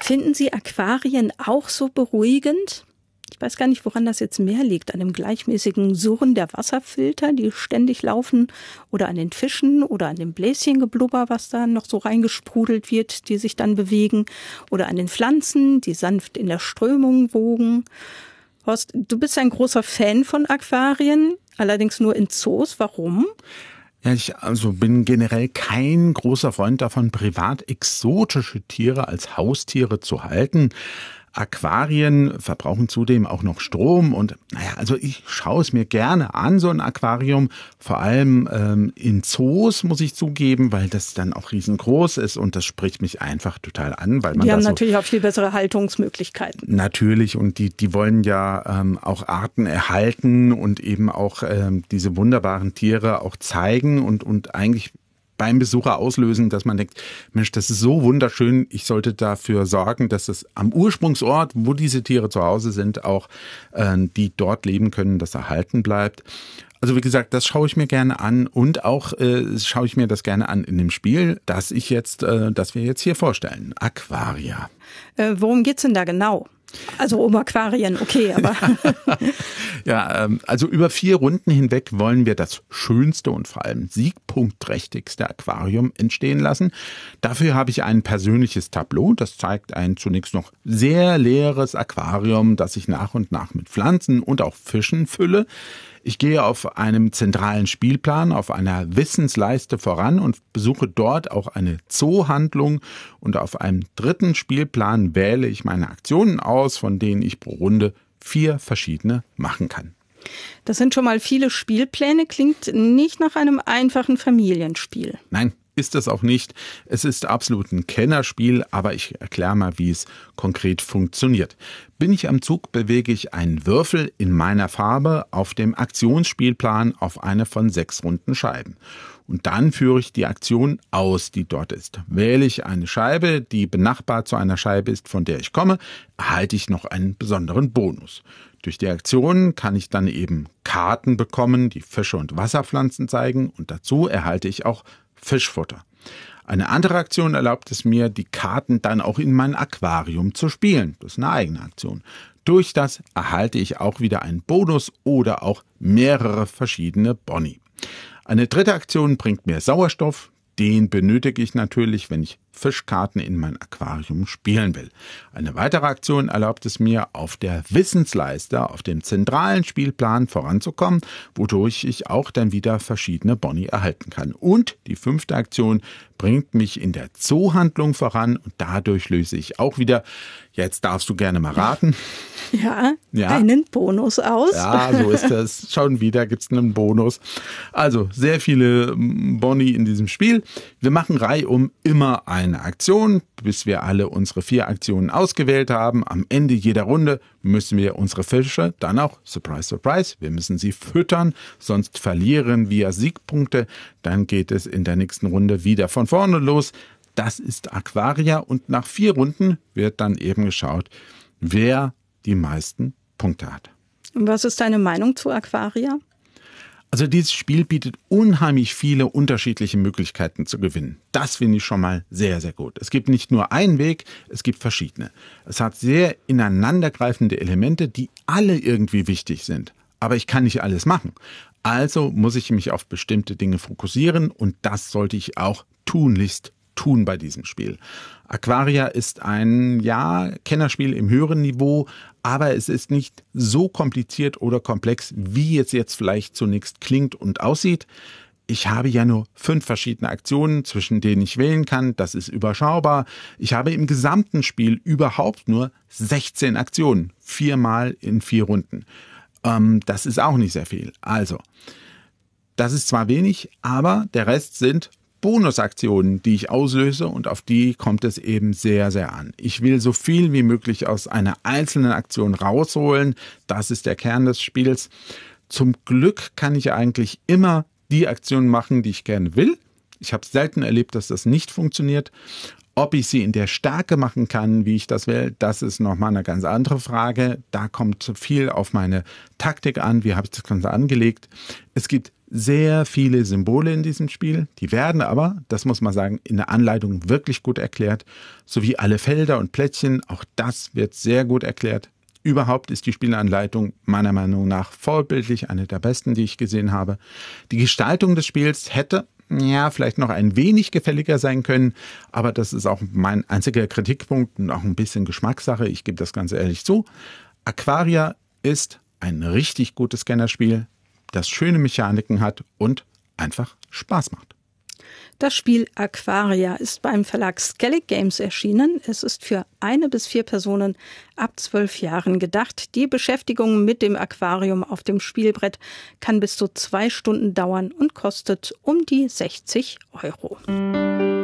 Finden Sie Aquarien auch so beruhigend? Ich weiß gar nicht, woran das jetzt mehr liegt. An dem gleichmäßigen Surren der Wasserfilter, die ständig laufen, oder an den Fischen oder an dem Bläschengeblubber, was da noch so reingesprudelt wird, die sich dann bewegen, oder an den Pflanzen, die sanft in der Strömung wogen. Horst, du bist ein großer Fan von Aquarien, allerdings nur in Zoos. Warum? Ja, ich bin generell kein großer Freund davon, privat exotische Tiere als Haustiere zu halten. Aquarien verbrauchen zudem auch noch Strom und ich schaue es mir gerne an, so ein Aquarium, vor allem in Zoos, muss ich zugeben, weil das dann auch riesengroß ist und das spricht mich einfach total an. Weil man die haben natürlich auch viel bessere Haltungsmöglichkeiten. Natürlich, und die wollen ja auch Arten erhalten und eben auch diese wunderbaren Tiere auch zeigen und eigentlich beim Besucher auslösen, dass man denkt, Mensch, das ist so wunderschön, ich sollte dafür sorgen, dass es am Ursprungsort, wo diese Tiere zu Hause sind, auch die dort leben können, das erhalten bleibt. Also wie gesagt, das schaue ich mir gerne an und auch schaue ich mir das gerne an in dem Spiel, das wir jetzt hier vorstellen, Aquaria. Worum geht's denn da genau? Also um Aquarien, okay, aber... Ja, also über 4 Runden hinweg wollen wir das schönste und vor allem siegpunktträchtigste Aquarium entstehen lassen. Dafür habe ich ein persönliches Tableau, das zeigt ein zunächst noch sehr leeres Aquarium, das ich nach und nach mit Pflanzen und auch Fischen fülle. Ich gehe auf einem zentralen Spielplan, auf einer Wissensleiste voran und besuche dort auch eine Zoohandlung. Und auf einem dritten Spielplan wähle ich meine Aktionen aus, von denen ich pro Runde 4 verschiedene machen kann. Das sind schon mal viele Spielpläne, klingt nicht nach einem einfachen Familienspiel. Nein, ist es auch nicht. Es ist absolut ein Kennerspiel, aber ich erkläre mal, wie es konkret funktioniert. Bin ich am Zug, bewege ich einen Würfel in meiner Farbe auf dem Aktionsspielplan auf eine von 6 runden Scheiben. Und dann führe ich die Aktion aus, die dort ist. Wähle ich eine Scheibe, die benachbart zu einer Scheibe ist, von der ich komme, erhalte ich noch einen besonderen Bonus. Durch die Aktion kann ich dann eben Karten bekommen, die Fische und Wasserpflanzen zeigen, und dazu erhalte ich auch Fischfutter. Eine andere Aktion erlaubt es mir, die Karten dann auch in mein Aquarium zu spielen. Das ist eine eigene Aktion. Durch das erhalte ich auch wieder einen Bonus oder auch mehrere verschiedene Boni. Eine dritte Aktion bringt mir Sauerstoff. Den benötige ich natürlich, wenn ich Fischkarten in mein Aquarium spielen will. Eine weitere Aktion erlaubt es mir, auf der Wissensleiste, auf dem zentralen Spielplan voranzukommen, wodurch ich auch dann wieder verschiedene Boni erhalten kann. Und die 5. Aktion bringt mich in der Zoohandlung voran und dadurch löse ich auch wieder, jetzt darfst du gerne mal raten. Ja, einen Bonus aus. Ja, so ist das. Schon wieder gibt es einen Bonus. Also sehr viele Boni in diesem Spiel. Wir machen reihum immer eine Aktion, bis wir alle unsere 4 Aktionen ausgewählt haben. Am Ende jeder Runde müssen wir unsere Fische dann auch, surprise, surprise, wir müssen sie füttern, sonst verlieren wir Siegpunkte. Dann geht es in der nächsten Runde wieder von vorne los. Das ist Aquaria und nach 4 Runden wird dann eben geschaut, wer die meisten Punkte hat. Und was ist deine Meinung zu Aquaria? Also dieses Spiel bietet unheimlich viele unterschiedliche Möglichkeiten zu gewinnen. Das finde ich schon mal sehr, sehr gut. Es gibt nicht nur einen Weg, es gibt verschiedene. Es hat sehr ineinandergreifende Elemente, die alle irgendwie wichtig sind. Aber ich kann nicht alles machen. Also muss ich mich auf bestimmte Dinge fokussieren und das sollte ich auch tunlichst tun bei diesem Spiel. Aquaria ist ein, Kennerspiel im höheren Niveau, aber es ist nicht so kompliziert oder komplex, wie es jetzt vielleicht zunächst klingt und aussieht. Ich habe ja nur 5 verschiedene Aktionen, zwischen denen ich wählen kann. Das ist überschaubar. Ich habe im gesamten Spiel überhaupt nur 16 Aktionen. 4-mal in 4 Runden. Das ist auch nicht sehr viel. Also, das ist zwar wenig, aber der Rest sind Bonusaktionen, die ich auslöse und auf die kommt es eben sehr, sehr an. Ich will so viel wie möglich aus einer einzelnen Aktion rausholen. Das ist der Kern des Spiels. Zum Glück kann ich eigentlich immer die Aktionen machen, die ich gerne will. Ich habe selten erlebt, dass das nicht funktioniert. Ob ich sie in der Stärke machen kann, wie ich das will, das ist nochmal eine ganz andere Frage. Da kommt viel auf meine Taktik an. Wie habe ich das Ganze angelegt? Es gibt sehr viele Symbole in diesem Spiel. Die werden aber, das muss man sagen, in der Anleitung wirklich gut erklärt. Sowie alle Felder und Plättchen, auch das wird sehr gut erklärt. Überhaupt ist die Spielanleitung meiner Meinung nach vorbildlich, eine der besten, die ich gesehen habe. Die Gestaltung des Spiels hätte vielleicht noch ein wenig gefälliger sein können, aber das ist auch mein einziger Kritikpunkt und auch ein bisschen Geschmackssache, ich gebe das ganz ehrlich zu. Aquaria ist ein richtig gutes Scannerspiel, das schöne Mechaniken hat und einfach Spaß macht. Das Spiel Aquaria ist beim Verlag Skellig Games erschienen. Es ist für 1 bis 4 Personen ab 12 Jahren gedacht. Die Beschäftigung mit dem Aquarium auf dem Spielbrett kann bis zu 2 Stunden dauern und kostet um die 60 €.